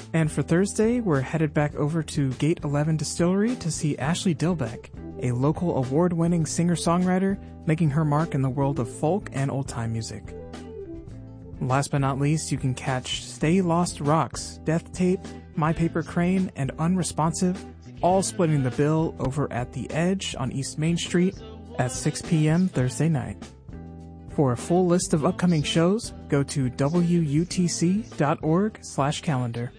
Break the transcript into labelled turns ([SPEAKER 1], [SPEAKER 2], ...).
[SPEAKER 1] And for Thursday, we're headed back over to Gate 11 Distillery to see Ashley Dilbeck, a local award-winning singer-songwriter making her mark in the world of folk and old-time music. Last but not least, you can catch Stay Lost Rocks, Death Tape, My Paper Crane, and Unresponsive, all splitting the bill over at The Edge on East Main Street at 6 p.m. Thursday night. For a full list of upcoming shows, go to wutc.org/calendar.